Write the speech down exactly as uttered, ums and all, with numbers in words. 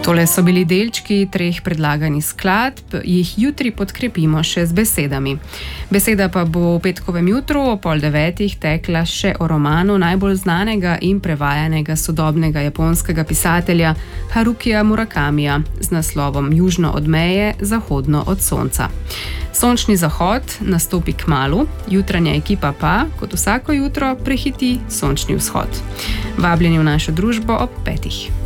Tole so bili delčki treh predlaganih skladb, jih jutri podkrepimo še z besedami. Beseda pa bo v petkovem jutru o pol devetih tekla še o romanu najbolj znanega in prevajanega sodobnega japonskega pisatelja Harukija Murakamija z naslovom Južno od meje, zahodno od sonca. Sončni zahod nastopi kmalu, jutranja ekipa pa, kot vsako jutro, prehiti sončni vzhod. Vabljeni v našo družbo ob petih.